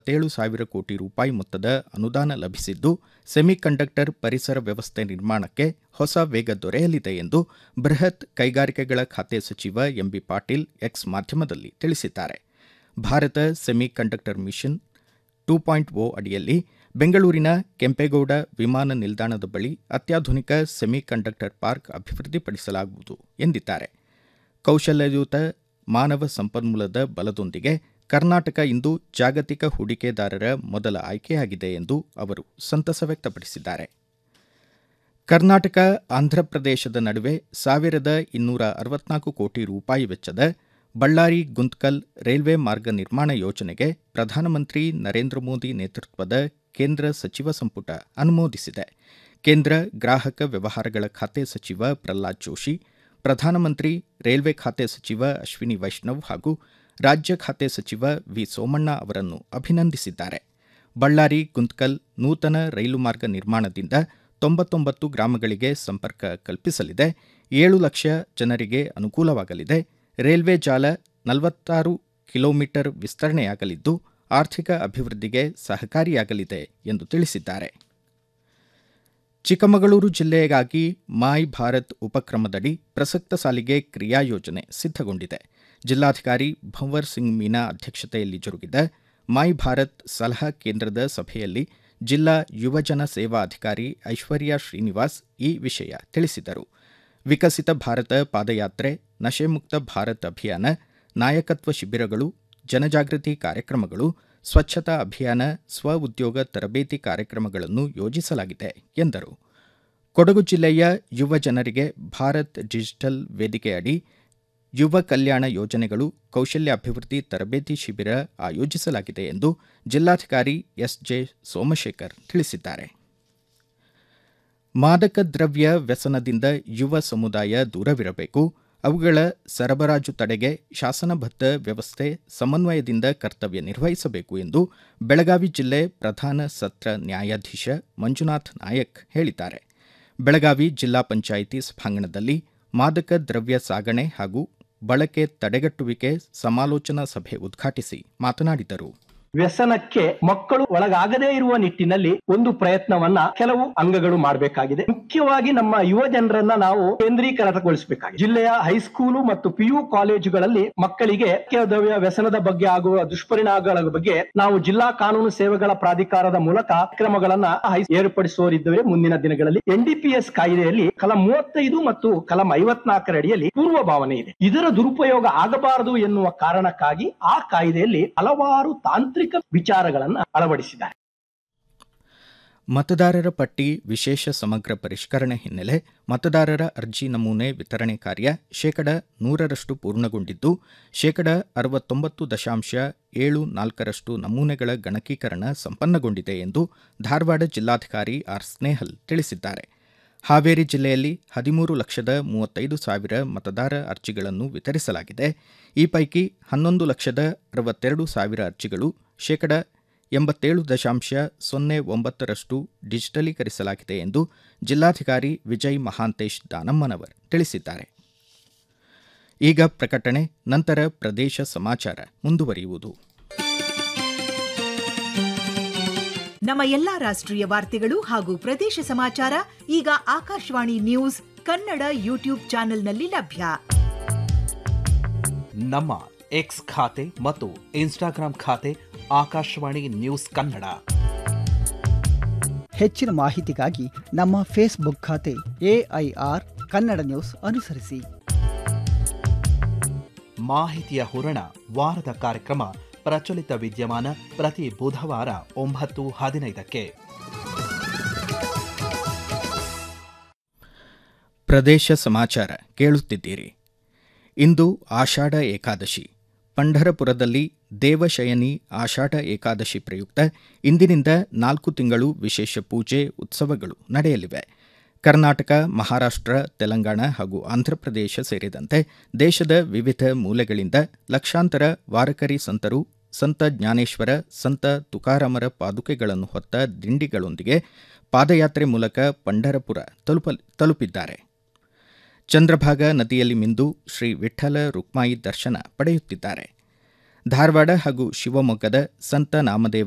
7,000 ಕೋಟಿ ರೂಪಾಯಿ ಮೊತ್ತದ ಅನುದಾನ ಲಭಿಸಿದ್ದು, ಸೆಮಿಕಂಡಕ್ಟರ್ ಪರಿಸರ ವ್ಯವಸ್ಥೆ ನಿರ್ಮಾಣಕ್ಕೆ ಹೊಸ ವೇಗ ದೊರೆಯಲಿದೆ ಎಂದು ಬೃಹತ್ ಕೈಗಾರಿಕೆಗಳ ಖಾತೆ ಸಚಿವ ಎಂಬಿ ಪಾಟೀಲ್ ಎಕ್ಸ್ ಮಾಧ್ಯಮದಲ್ಲಿ ತಿಳಿಸಿದ್ದಾರೆ. ಭಾರತ ಸೆಮಿಕಂಡಕ್ಟರ್ ಮಿಷನ್ 2.0 ಅಡಿಯಲ್ಲಿ ಬೆಂಗಳೂರಿನ ಕೆಂಪೇಗೌಡ ವಿಮಾನ ನಿಲ್ದಾಣದ ಬಳಿ ಅತ್ಯಾಧುನಿಕ ಸೆಮಿಕಂಡಕ್ಟರ್ ಪಾರ್ಕ್ ಅಭಿವೃದ್ಧಿಪಡಿಸಲಾಗುವುದು ಎಂದಿದ್ದಾರೆ. ಕೌಶಲ್ಯಯುತ ಮಾನವ ಸಂಪನ್ಮೂಲದ ಬಲದೊಂದಿಗೆ ಕರ್ನಾಟಕ ಇಂದು ಜಾಗತಿಕ ಹೂಡಿಕೆದಾರರ ಮೊದಲ ಆಯ್ಕೆಯಾಗಿದೆ ಎಂದು ಅವರು ಸಂತಸ ವ್ಯಕ್ತಪಡಿಸಿದ್ದಾರೆ. ಕರ್ನಾಟಕ ಆಂಧ್ರಪ್ರದೇಶದ ನಡುವೆ 1,264 ಕೋಟಿ ರೂಪಾಯಿ ವೆಚ್ಚದ ಬಳ್ಳಾರಿ ಗುಂತ್ಕಲ್ ರೈಲ್ವೆ ಮಾರ್ಗ ನಿರ್ಮಾಣ ಯೋಜನೆಗೆ ಪ್ರಧಾನಮಂತ್ರಿ ನರೇಂದ್ರ ಮೋದಿ ನೇತೃತ್ವದ ಕೇಂದ್ರ ಸಚಿವ ಸಂಪುಟ ಅನುಮೋದಿಸಿದೆ. ಕೇಂದ್ರ ಗ್ರಾಹಕ ವ್ಯವಹಾರಗಳ ಖಾತೆ ಸಚಿವ ಪ್ರಹ್ಲಾದ್ ಜೋಶಿ, ಪ್ರಧಾನಮಂತ್ರಿ ರೈಲ್ವೆ ಖಾತೆ ಸಚಿವ ಅಶ್ವಿನಿ ವೈಷ್ಣವ್ ಹಾಗೂ ರಾಜ್ಯ ಖಾತೆ ಸಚಿವ ವಿ ಸೋಮಣ್ಣ ಅವರನ್ನು ಅಭಿನಂದಿಸಿದ್ದಾರೆ. ಬಳ್ಳಾರಿ ಗುಂತ್ಕಲ್ ನೂತನ ರೈಲು ಮಾರ್ಗ ನಿರ್ಮಾಣದಿಂದ 99 ಗ್ರಾಮಗಳಿಗೆ ಸಂಪರ್ಕ ಕಲ್ಪಿಸಲಿದೆ. 7 ಲಕ್ಷ ಜನರಿಗೆ ಅನುಕೂಲವಾಗಲಿದೆ. ರೈಲ್ವೆ ಜಾಲ 46 ಕಿಲೋಮೀಟರ್ ವಿಸ್ತರಣೆಯಾಗಲಿದ್ದು ಆರ್ಥಿಕ ಅಭಿವೃದ್ಧಿಗೆ ಸಹಕಾರಿಯಾಗಲಿದೆ ಎಂದು ತಿಳಿಸಿದ್ದಾರೆ. ಚಿಕ್ಕಮಗಳೂರು ಜಿಲ್ಲೆಗಾಗಿ ಮಾಯ್ ಭಾರತ್ ಉಪಕ್ರಮದಡಿ ಪ್ರಸಕ್ತ ಸಾಲಿಗೆ ಕ್ರಿಯಾಯೋಜನೆ ಸಿದ್ಧಗೊಂಡಿದೆ. ಜಿಲ್ಲಾಧಿಕಾರಿ ಭಂವರ್ ಸಿಂಗ್ ಮೀನಾ ಅಧ್ಯಕ್ಷತೆಯಲ್ಲಿ ಜರುಗಿದ ಮಾಯ್ ಭಾರತ್ ಸಲಹಾ ಕೇಂದ್ರದ ಸಭೆಯಲ್ಲಿ ಜಿಲ್ಲಾ ಯುವಜನ ಸೇವಾ ಅಧಿಕಾರಿ ಐಶ್ವರ್ಯ ಶ್ರೀನಿವಾಸ್ ಈ ವಿಷಯ ತಿಳಿಸಿದರು. ವಿಕಸಿತ ಭಾರತ ಪಾದಯಾತ್ರೆ, ನಶೆಮುಕ್ತ ಭಾರತ್ ಅಭಿಯಾನ, ನಾಯಕತ್ವ ಶಿಬಿರಗಳು, ಜನಜಾಗೃತಿ ಕಾರ್ಯಕ್ರಮಗಳು, ಸ್ವಚ್ಛತಾ ಅಭಿಯಾನ, ಸ್ವ ಉದ್ಯೋಗ ತರಬೇತಿ ಕಾರ್ಯಕ್ರಮಗಳನ್ನು ಯೋಜಿಸಲಾಗಿದೆ ಎಂದರು. ಕೊಡಗು ಜಿಲ್ಲೆಯ ಯುವ ಜನರಿಗೆ ಭಾರತ್ ಡಿಜಿಟಲ್ ವೇದಿಕೆಯಡಿ ಯುವ ಕಲ್ಯಾಣ ಯೋಜನೆಗಳು, ಕೌಶಲ್ಯಾಭಿವೃದ್ಧಿ ತರಬೇತಿ ಶಿಬಿರ ಆಯೋಜಿಸಲಾಗಿದೆ ಎಂದು ಜಿಲ್ಲಾಧಿಕಾರಿ ಎಸ್ಜೆ ಸೋಮಶೇಖರ್ ತಿಳಿಸಿದ್ದಾರೆ. ಮಾದಕ ದ್ರವ್ಯ ವ್ಯಸನದಿಂದ ಯುವ ಸಮುದಾಯ ದೂರವಿರಬೇಕು. ಅವುಗಳ ಸರಬರಾಜು ತಡೆಗೆ ಶಾಸನಬದ್ಧ ವ್ಯವಸ್ಥೆ ಸಮನ್ವಯದಿಂದ ಕರ್ತವ್ಯ ನಿರ್ವಹಿಸಬೇಕು ಎಂದು ಬೆಳಗಾವಿ ಜಿಲ್ಲೆ ಪ್ರಧಾನ ಸತ್ರ ನ್ಯಾಯಾಧೀಶ ಮಂಜುನಾಥ್ ನಾಯಕ್ ಹೇಳಿದ್ದಾರೆ. ಬೆಳಗಾವಿ ಜಿಲ್ಲಾ ಪಂಚಾಯಿತಿ ಸಭಾಂಗಣದಲ್ಲಿ ಮಾದಕ ದ್ರವ್ಯ ಸಾಗಣೆ ಹಾಗೂ ಬಳಕೆ ತಡೆಗಟ್ಟುವಿಕೆ ಸಮಾಲೋಚನಾ ಸಭೆ ಉದ್ಘಾಟಿಸಿ ಮಾತನಾಡಿದರು. ವ್ಯಸನಕ್ಕೆ ಮಕ್ಕಳು ಒಳಗಾಗದೇ ಇರುವ ನಿಟ್ಟಿನಲ್ಲಿ ಒಂದು ಪ್ರಯತ್ನವನ್ನ ಕೆಲವು ಅಂಗಗಳು ಮಾಡಬೇಕಾಗಿದೆ. ಮುಖ್ಯವಾಗಿ ನಮ್ಮ ಯುವ ಜನರನ್ನ ನಾವು ಕೇಂದ್ರೀಕೃತಗೊಳಿಸಬೇಕಾಗಿದೆ. ಜಿಲ್ಲೆಯ ಹೈಸ್ಕೂಲು ಮತ್ತು PU ಕಾಲೇಜುಗಳಲ್ಲಿ ಮಕ್ಕಳಿಗೆ ದ್ರವ್ಯ ವ್ಯಸನದ ಬಗ್ಗೆ ಆಗುವ ದುಷ್ಪರಿಣಾಮಗಳ ಬಗ್ಗೆ ನಾವು ಜಿಲ್ಲಾ ಕಾನೂನು ಸೇವೆಗಳ ಪ್ರಾಧಿಕಾರದ ಮೂಲಕ ಕ್ರಮಗಳನ್ನ ಏರ್ಪಡಿಸುವರಿದ್ದೇವೆ. ಮುಂದಿನ ದಿನಗಳಲ್ಲಿ NDPS ಕಾಯ್ದೆಯಲ್ಲಿ ಕಲಂ 35 ಮತ್ತು ಕಲಂ 54 ಅಡಿಯಲ್ಲಿ ಪೂರ್ವ ಭಾವನೆ ಇದೆ. ಇದರ ದುರುಪಯೋಗ ಆಗಬಾರದು ಎನ್ನುವ ಕಾರಣಕ್ಕಾಗಿ ಆ ಕಾಯ್ದೆಯಲ್ಲಿ ಹಲವಾರು ತಾಂತ್ರಿಕ ವಿಚಾರಗಳನ್ನು ಅಳವಡಿಸಿದ್ದಾರೆ. ಮತದಾರರ ಪಟ್ಟಿ ವಿಶೇಷ ಸಮಗ್ರ ಪರಿಷ್ಕರಣೆ ಹಿನ್ನೆಲೆ ಮತದಾರರ ಅರ್ಜಿ ನಮೂನೆ ವಿತರಣೆ ಕಾರ್ಯ 100% ಪೂರ್ಣಗೊಂಡಿದ್ದು 69.74% ನಮೂನೆಗಳ ಗಣಕೀಕರಣ ಸಂಪನ್ನಗೊಂಡಿದೆ ಎಂದು ಧಾರವಾಡ ಜಿಲ್ಲಾಧಿಕಾರಿ ಆರ್ ಸ್ನೇಹಲ್ ತಿಳಿಸಿದ್ದಾರೆ. ಹಾವೇರಿ ಜಿಲ್ಲೆಯಲ್ಲಿ 13,35,000 ಮತದಾರ ಅರ್ಜಿಗಳನ್ನು ವಿತರಿಸಲಾಗಿದೆ. ಈ ಪೈಕಿ 11,62,000 ಅರ್ಜಿಗಳು 87.09% ಡಿಜಿಟಲೀಕರಿಸಲಾಗಿದೆ ಎಂದು ಜಿಲ್ಲಾಧಿಕಾರಿ ವಿಜಯ್ ಮಹಾಂತೇಶ್ ದಾನಮ್ಮನವರ್ ತಿಳಿಸಿದ್ದಾರೆ. ಈಗ ಪ್ರಕಟಣೆ, ನಂತರ ಪ್ರದೇಶ ಸಮಾಚಾರ ಮುಂದುವರಿಯುವುದು. ನಮ್ಮ ಎಲ್ಲಾ ರಾಷ್ಟ್ರೀಯ ವಾರ್ತೆಗಳು ಹಾಗೂ ಪ್ರದೇಶ ಸಮಾಚಾರ ಈಗ ಆಕಾಶವಾಣಿ ನ್ಯೂಸ್ ಕನ್ನಡ ಯೂಟ್ಯೂಬ್ ಚಾನೆಲ್ನಲ್ಲಿ ಲಭ್ಯ. ನಮ್ಮ ಎಕ್ಸ್ ಖಾತೆ ಮತ್ತು ಇನ್ಸ್ಟಾಗ್ರಾಂ ಖಾತೆ ಆಕಾಶವಾಣಿ ನ್ಯೂಸ್ ಕನ್ನಡ. ಹೆಚ್ಚಿನ ಮಾಹಿತಿಗಾಗಿ ನಮ್ಮ ಫೇಸ್ಬುಕ್ ಖಾತೆ AIR ಕನ್ನಡ ನ್ಯೂಸ್ ಅನುಸರಿಸಿ. ಮಾಹಿತಿಯ ಹೂರಣ ವಾರದ ಕಾರ್ಯಕ್ರಮ ಪ್ರಚಲಿತ ವಿದ್ಯಮಾನ ಪ್ರತಿ ಬುಧವಾರ 9:15ಕ್ಕೆ. ಪ್ರದೇಶ ಸಮಾಚಾರ ಕೇಳುತ್ತಿದ್ದೀರಿ. ಇಂದು ಆಷಾಢ ಏಕಾದಶಿ. ಪಂಢರಪುರದಲ್ಲಿ ದೇವಶಯನಿ ಆಷಾಢ ಏಕಾದಶಿ ಪ್ರಯುಕ್ತ ಇಂದಿನಿಂದ 4 ತಿಂಗಳು ವಿಶೇಷ ಪೂಜೆ ಉತ್ಸವಗಳು ನಡೆಯಲಿವೆ. ಕರ್ನಾಟಕ, ಮಹಾರಾಷ್ಟ್ರ, ತೆಲಂಗಾಣ ಹಾಗೂ ಆಂಧ್ರಪ್ರದೇಶ ಸೇರಿದಂತೆ ದೇಶದ ವಿವಿಧ ಮೂಲೆಗಳಿಂದ ಲಕ್ಷಾಂತರ ವಾರಕರಿ ಸಂತರು ಸಂತ ಜ್ಞಾನೇಶ್ವರ, ಸಂತ ತುಕಾರಾಮರ ಪಾದುಕೆಗಳನ್ನು ಹೊತ್ತ ದಿಂಡಿಗಳೊಂದಿಗೆ ಪಾದಯಾತ್ರೆ ಮೂಲಕ ಪಂಢರಪುರ ತಲುಪಿದ್ದಾರೆ. ಚಂದ್ರಭಾಗ ನದಿಯಲ್ಲಿ ಮಿಂದು ಶ್ರೀ ವಿಠ್ಠಲ ರುಕ್ಮಾಯಿ ದರ್ಶನ ಪಡೆಯುತ್ತಿದ್ದಾರೆ. ಧಾರವಾಡ ಹಾಗೂ ಶಿವಮೊಗ್ಗದ ಸಂತ ನಾಮದೇವ